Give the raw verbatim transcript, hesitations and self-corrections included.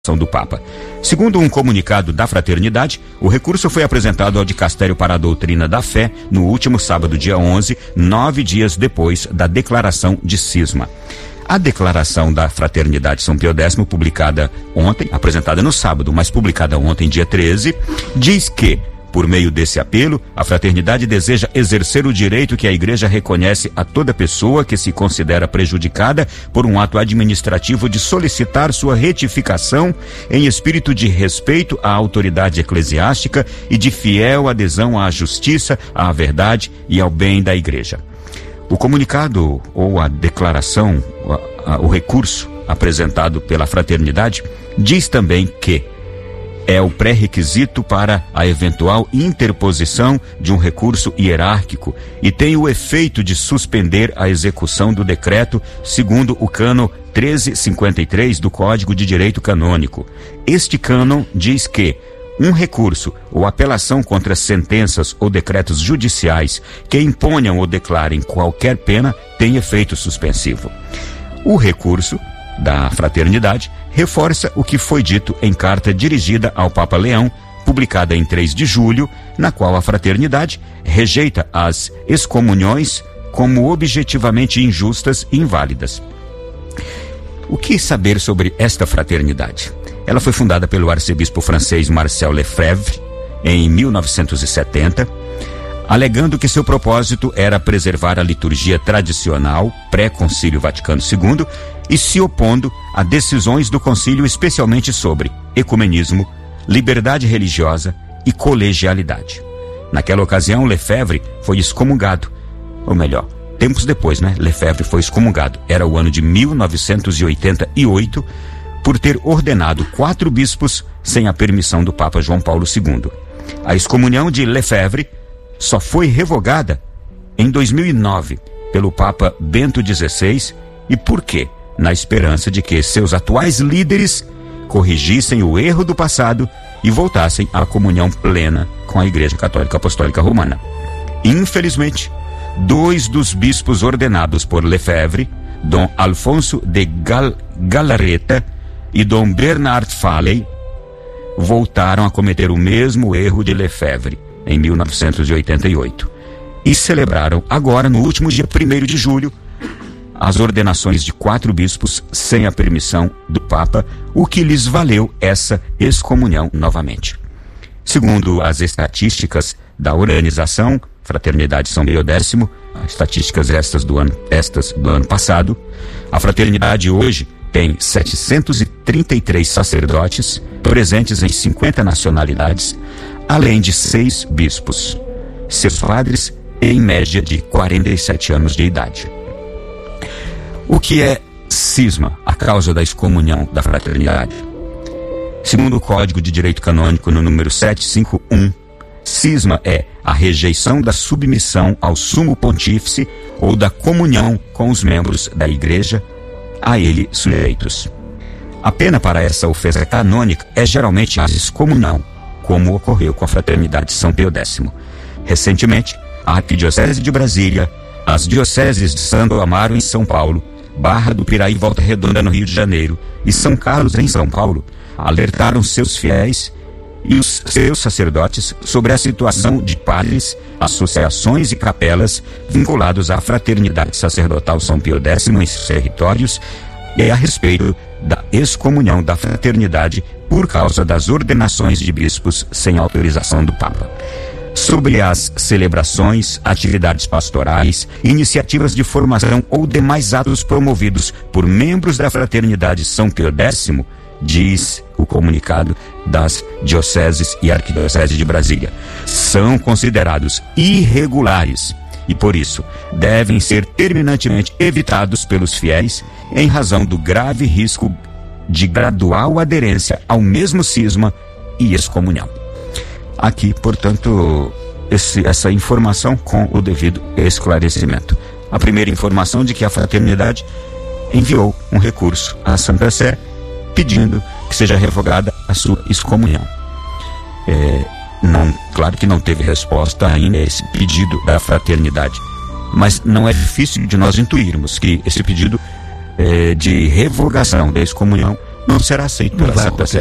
do Papa. Segundo um comunicado da Fraternidade, o recurso foi apresentado ao Dicastério para a Doutrina da Fé no último sábado, dia onze, nove dias depois da declaração de cisma. A declaração da Fraternidade São Pio X, publicada ontem, apresentada no sábado, mas publicada ontem, dia treze, diz que, por meio desse apelo, a Fraternidade deseja exercer o direito que a Igreja reconhece a toda pessoa que se considera prejudicada por um ato administrativo de solicitar sua retificação em espírito de respeito à autoridade eclesiástica e de fiel adesão à justiça, à verdade e ao bem da Igreja. O comunicado ou a declaração, o recurso apresentado pela Fraternidade diz também que é o pré-requisito para a eventual interposição de um recurso hierárquico e tem o efeito de suspender a execução do decreto segundo o cânon treze cinquenta e três do Código de Direito Canônico. Este cânon diz que um recurso ou apelação contra sentenças ou decretos judiciais que imponham ou declarem qualquer pena tem efeito suspensivo. O recurso da Fraternidade reforça o que foi dito em carta dirigida ao Papa Leão, publicada em três de julho, na qual a Fraternidade rejeita as excomunhões como objetivamente injustas e inválidas. O que saber sobre esta fraternidade? Ela foi fundada pelo arcebispo francês Marcel Lefebvre em mil novecentos e setenta, alegando que seu propósito era preservar a liturgia tradicional pré-concílio Vaticano segundo e se opondo a decisões do concílio, especialmente sobre ecumenismo, liberdade religiosa e colegialidade. Naquela ocasião, Lefebvre foi excomungado, ou melhor, tempos depois, né? Lefebvre foi excomungado. Era o ano de mil novecentos e oitenta e oito, por ter ordenado quatro bispos sem a permissão do Papa João Paulo segundo. A excomunhão de Lefebvre só foi revogada em dois mil e nove pelo Papa Bento dezesseis. E por quê? Na esperança de que seus atuais líderes corrigissem o erro do passado e voltassem à comunhão plena com a Igreja Católica Apostólica Romana. Infelizmente, dois dos bispos ordenados por Lefebvre, Dom Alfonso de Gal Galarreta e Dom Bernard Falley, voltaram a cometer o mesmo erro de Lefebvre em mil novecentos e oitenta e oito e celebraram agora, no último dia primeiro de julho, as ordenações de quatro bispos sem a permissão do Papa, o que lhes valeu essa excomunhão novamente. Segundo as estatísticas da organização Fraternidade São Pio X, estatísticas estas do ano, estas do ano passado, a Fraternidade hoje tem setecentos e trinta e três sacerdotes presentes em cinquenta nacionalidades, além de seis bispos, seus padres em média de quarenta e sete anos de idade. O que é cisma, a causa da excomunhão da fraternidade? Segundo o Código de Direito Canônico, no número setecentos e cinquenta e um, cisma é a rejeição da submissão ao sumo pontífice ou da comunhão com os membros da Igreja a ele sujeitos. A pena para essa ofensa canônica é geralmente a excomunhão, como ocorreu com a Fraternidade São Pio X. Recentemente, a Arquidiocese de Brasília, as dioceses de Santo Amaro em São Paulo, Barra do Piraí, Volta Redonda no Rio de Janeiro e São Carlos em São Paulo alertaram seus fiéis e os seus sacerdotes sobre a situação de padres, associações e capelas vinculados à Fraternidade Sacerdotal São Pio X em seus territórios e a respeito da excomunhão da fraternidade por causa das ordenações de bispos sem autorização do Papa. Sobre as celebrações, atividades pastorais, iniciativas de formação ou demais atos promovidos por membros da Fraternidade São Pio X, diz o comunicado das dioceses e arquidiocese de Brasília, são considerados irregulares e, por isso, devem ser terminantemente evitados pelos fiéis em razão do grave risco de gradual aderência ao mesmo cisma e excomunhão. Aqui, portanto, esse, essa informação com o devido esclarecimento. A primeira informação de que a Fraternidade enviou um recurso à Santa Sé pedindo que seja revogada a sua excomunhão. É, não, claro que não teve resposta ainda a esse pedido da Fraternidade, mas não é difícil de nós intuirmos que esse pedido é, de revogação da excomunhão não será aceito pela Santa Sé.